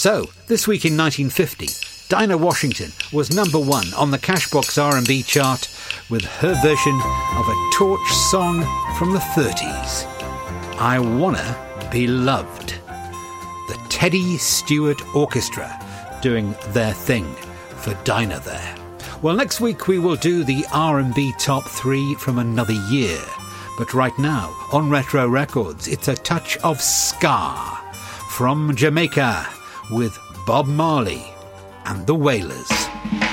So, this week in 1950, Dinah Washington was number 1 on the Cashbox R&B chart with her version of a torch song from the 30s, I Wanna Be Loved. The Teddy Stewart Orchestra doing their thing for Dinah there. Well, next week we will do the R&B top 3 from another year. But right now, on Retro Records, it's a touch of ska from Jamaica with Bob Marley and the Wailers.